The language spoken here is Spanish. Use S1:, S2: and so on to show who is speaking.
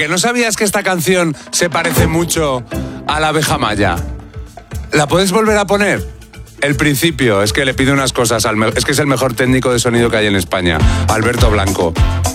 S1: que no sabías que esta canción se parece mucho a la abeja maya. ¿La puedes volver a poner? El principio, es que le pide unas cosas es que es el mejor técnico de sonido que hay en España, Alberto Blanco.